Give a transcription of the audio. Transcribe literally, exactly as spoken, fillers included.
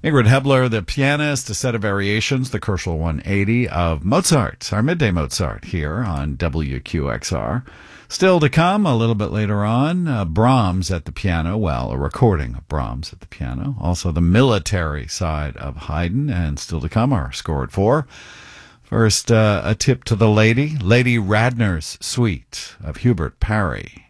Ingrid Hebler, the pianist, a set of variations, the Koerschel one eighty of Mozart, our midday Mozart here on W Q X R. Still to come a little bit later on, uh, Brahms at the piano, well, a recording of Brahms at the piano. Also the military side of Haydn, and still to come, our score at four. First, uh, a tip to the lady, Lady Radner's Suite of Hubert Parry.